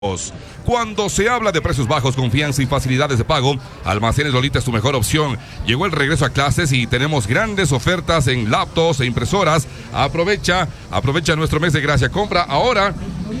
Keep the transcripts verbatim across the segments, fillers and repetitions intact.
Cuando se habla de precios bajos, confianza y facilidades de pago, Almacenes Lolita es tu mejor opción. Llegó el regreso a clases y tenemos grandes ofertas en laptops e impresoras. Aprovecha, aprovecha nuestro mes de gracia. Compra ahora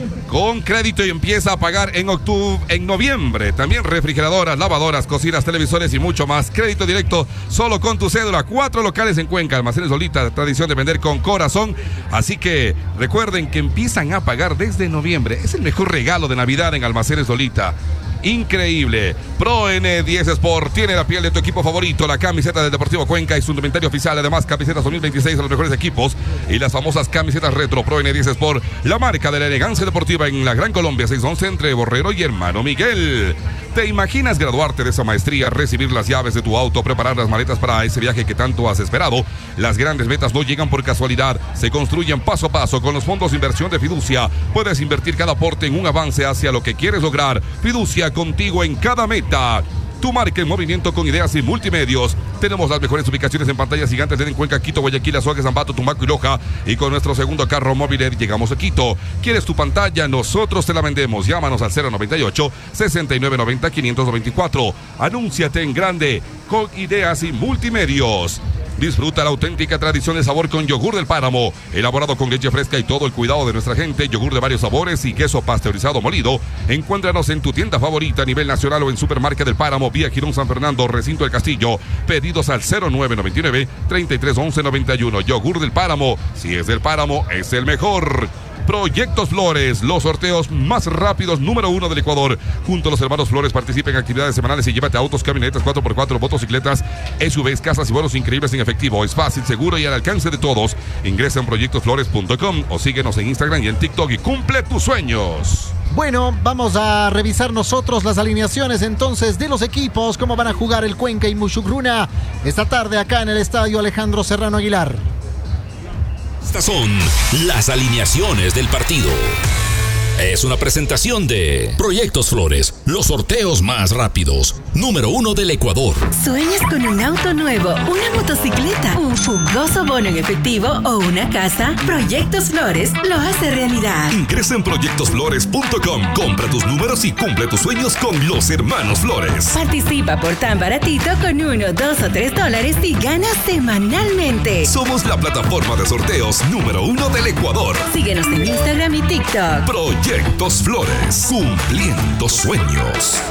con crédito y empieza a pagar en octubre, en noviembre. También refrigeradoras, lavadoras, cocinas, televisores y mucho más. Crédito directo solo con tu cédula. Cuatro locales en Cuenca. Almacenes Lolita, tradición de vender con corazón. Así que recuerden que empiezan a pagar desde noviembre. Es el mejor regalo de Navidad en Almacenes Lolita. Increíble. Pro N diez Sport tiene la piel de tu equipo favorito. La camiseta del Deportivo Cuenca es su indumentario oficial. Además, camisetas dos mil veintiséis de los mejores equipos y las famosas camisetas retro. Pro N diez Sport, la marca de la elegancia deportiva en la Gran Colombia, seiscientos once entre Borrero y Hermano Miguel. ¿Te imaginas graduarte de esa maestría, recibir las llaves de tu auto, preparar las maletas para ese viaje que tanto has esperado? Las grandes metas no llegan por casualidad, se construyen paso a paso con los fondos de inversión de Fiducia. Puedes invertir cada aporte en un avance hacia lo que quieres lograr. Fiducia, contigo en cada meta. Tu marca en movimiento con ideas y multimedios. Tenemos las mejores ubicaciones en pantallas gigantes en Cuenca, Quito, Guayaquil, Azogues, Ambato, Tumaco y Loja. Y con nuestro segundo carro móvil llegamos a Quito. ¿Quieres tu pantalla? Nosotros te la vendemos. Llámanos al cero noventa y ocho, sesenta y nueve noventa, quinientos veinticuatro. Anúnciate en grande con ideas y multimedios. Disfruta la auténtica tradición de sabor con yogur del Páramo, elaborado con leche fresca y todo el cuidado de nuestra gente. Yogur de varios sabores y queso pasteurizado molido. Encuéntranos en tu tienda favorita a nivel nacional o en Supermarket del Páramo, vía Girón San Fernando, Recinto del Castillo. Pedidos al cero nueve noventa y nueve, treinta y tres once noventa y uno. Yogur del Páramo, si es del Páramo, es el mejor. Proyectos Flores, los sorteos más rápidos número uno del Ecuador. Junto a los hermanos Flores participa en actividades semanales y llévate autos, camionetas, cuatro por cuatro, motocicletas, S U Vs, casas y bonos increíbles en efectivo. Es fácil, seguro y al alcance de todos. Ingresa en proyectos flores punto com o síguenos en Instagram y en TikTok y cumple tus sueños. Bueno, vamos a revisar nosotros las alineaciones entonces de los equipos, cómo van a jugar el Cuenca y Muchugruna esta tarde acá en el estadio Alejandro Serrano Aguilar. Estas son las alineaciones del partido. Es una presentación de Proyectos Flores, los sorteos más rápidos, número uno del Ecuador. ¿Sueñas con un auto nuevo, una motocicleta, un jugoso bono en efectivo o una casa? Proyectos Flores lo hace realidad. Ingresa en proyectos flores punto com, compra tus números y cumple tus sueños con los hermanos Flores. Participa por tan baratito con uno, dos o tres dólares y ganas semanalmente. Somos la plataforma de sorteos número uno del Ecuador. Síguenos en Instagram y TikTok. Proyectos Flores, cumpliendo sueños.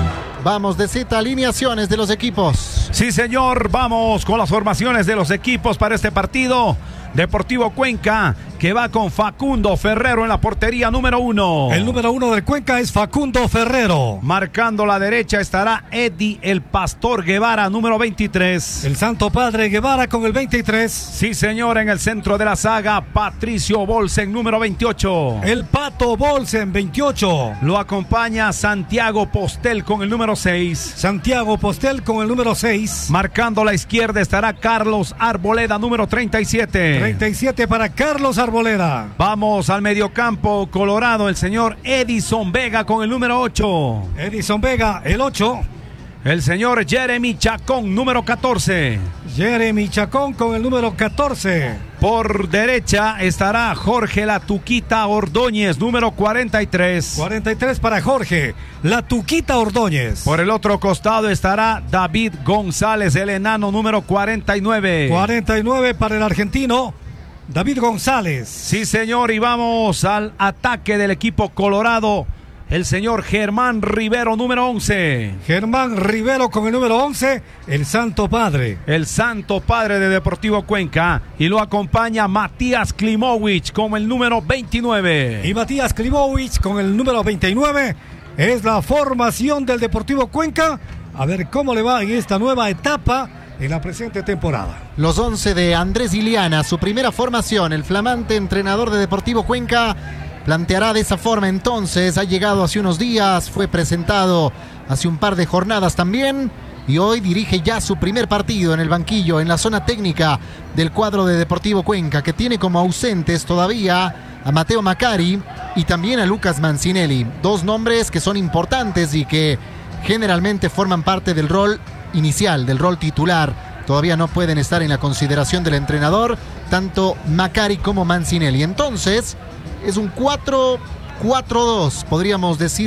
Vamos de Z, alineaciones de los equipos. Sí, señor, vamos con las formaciones de los equipos para este partido. Deportivo Cuenca, que va con Facundo Ferrero en la portería número uno. El número uno del Cuenca es Facundo Ferrero. Marcando la derecha estará Eddie el Pastor Guevara, número veintitrés. El Santo Padre Guevara con el veintitrés. Sí, señor, en el centro de la saga, Patricio Bolsen, número veintiocho. El Pato Bolsen, veintiocho. Lo acompaña Santiago Postel con el número seis. Santiago Postel con el número seis. Marcando la izquierda estará Carlos Arboleda, número treinta y siete. treinta y siete para Carlos Arboleda. Vamos al mediocampo colorado, el señor Edison Vega con el número ocho. Edison Vega, el ocho. El señor Jeremy Chacón, número catorce. Jeremy Chacón con el número catorce. Por derecha estará Jorge La Tuquita Ordóñez, número cuarenta y tres. cuarenta y tres para Jorge La Tuquita Ordóñez. Por el otro costado estará David González, el enano, número cuarenta y nueve. cuarenta y nueve para el argentino David González. Sí, señor, y vamos al ataque del equipo colorado. El señor Germán Rivero, número once. Germán Rivero con el número once, el Santo Padre. El Santo Padre de Deportivo Cuenca. Y lo acompaña Matías Klimowicz con el número veintinueve. Y Matías Klimowicz con el número veintinueve. Es la formación del Deportivo Cuenca. A ver cómo le va en esta nueva etapa en la presente temporada. Los once de Andrés Iliana, su primera formación. El flamante entrenador de Deportivo Cuenca planteará de esa forma entonces. Ha llegado hace unos días, fue presentado hace un par de jornadas también y hoy dirige ya su primer partido en el banquillo, en la zona técnica del cuadro de Deportivo Cuenca, que tiene como ausentes todavía a Mateo Macari y también a Lucas Mancinelli. Dos nombres que son importantes y que generalmente forman parte del rol inicial, del rol titular. Todavía no pueden estar en la consideración del entrenador, tanto Macari como Mancinelli. Entonces, es un cuatro cuatro dos, podríamos decir.